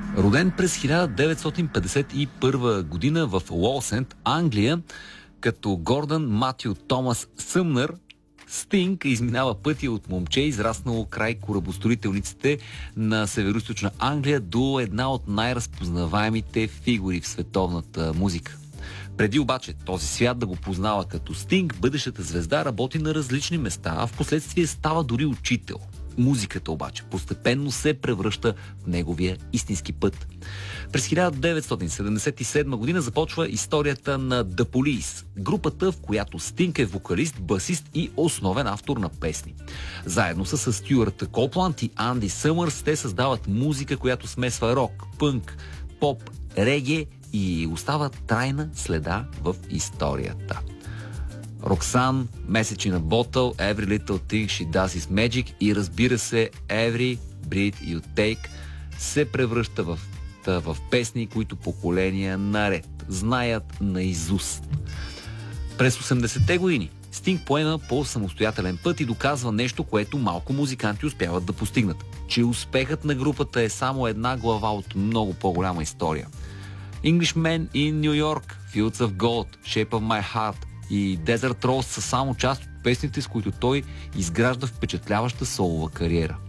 Роден през 1951 година в Лоусенд, Англия, като Гордън Матю Томас Съмнър, Стинг изминава пътя от момче, израснало край корабостроителниците на североизточна Англия, до една от най-разпознаваемите фигури в световната музика. Преди обаче този свят да го познава като Стинг, бъдещата звезда работи на различни места, а в последствие става дори учител. Музиката обаче постепенно се превръща в неговия истински път. През 1977 година започва историята на The Police, групата, в която Стинг е вокалист, басист и основен автор на песни. Заедно с Стюарт Копланд и Анди Съмърс те създават музика, която смесва рок, пънк, поп, реге и остава трайна следа в историята. Роксан, Message in a Bottle, Every Little Thing She Does Is Magic и разбира се Every Breath You Take се превръща в песни, които поколения наред знаят наизуст. През 80-те години Стинг поема по самостоятелен път и доказва нещо, което малко музиканти успяват да постигнат. Че успехът на групата е само една глава от много по-голяма история. Englishman in New York, Fields of Gold, Shape of My Heart и Desert Rose са само част от песните, с които той изгражда впечатляваща солова кариера.